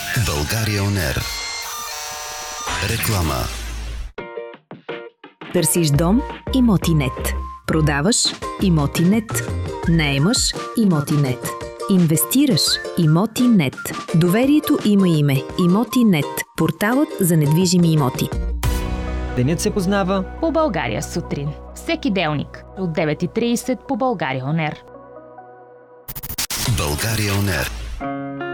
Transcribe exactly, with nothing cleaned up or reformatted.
България Он Ер. Реклама. Търсиш дом? Имотинет. Продаваш? Имотинет. наемаш? Имотинет. Инвестираш? Имотинет. Доверието има име. Имотинет. Порталът за недвижими имоти. Денят се познава по България сутрин. Всеки делник от девет и трийсет по България Он Ер. България Он Ер.